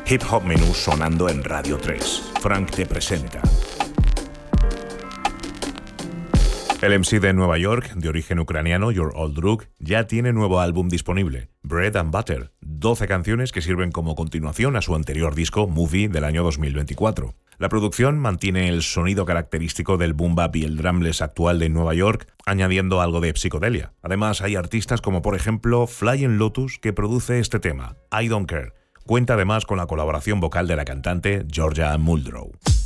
Hip Hop Menú sonando en Radio 3. Frank te presenta. El MC de Nueva York, de origen ucraniano, Your Old Drug, ya tiene nuevo álbum disponible, Bread and Butter, 12 canciones que sirven como continuación a su anterior disco, Movie, del año 2024. La producción mantiene el sonido característico del boom bap y el drumless actual de Nueva York, añadiendo algo de psicodelia. Además, hay artistas como por ejemplo Flying Lotus, que produce este tema, I Don't Care. Cuenta además con la colaboración vocal de la cantante Georgia Muldrow.